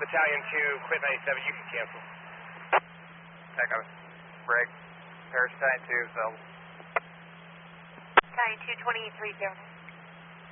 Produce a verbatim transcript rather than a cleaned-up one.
Battalion two, quit ninety-seven, you can cancel. Echo. Break. Paris Battalion two, available. Battalion two, twenty-three, zero.